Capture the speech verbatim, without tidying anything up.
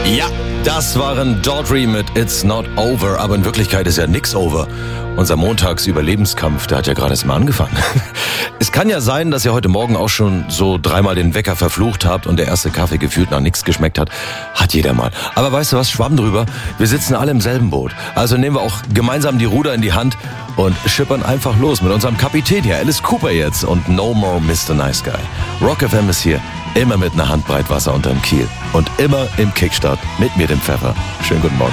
Ja, das waren Daughtry mit It's Not Over, aber in Wirklichkeit ist ja nix over. Unser Montagsüberlebenskampf, der hat ja gerade erst mal angefangen. Es kann ja sein, dass ihr heute Morgen auch schon so dreimal den Wecker verflucht habt und der erste Kaffee gefühlt nach nichts geschmeckt hat. Hat jeder mal. Aber weißt du was, Schwamm drüber, wir sitzen alle im selben Boot. Also nehmen wir auch gemeinsam die Ruder in die Hand und schippern einfach los mit unserem Kapitän hier, Alice Cooper jetzt und No More Mister Nice Guy. Rock F M ist hier, immer mit einer Handbreit Wasser unterm Kiel und immer im Kickstart mit mir, dem Pfeffer. Schönen guten Morgen.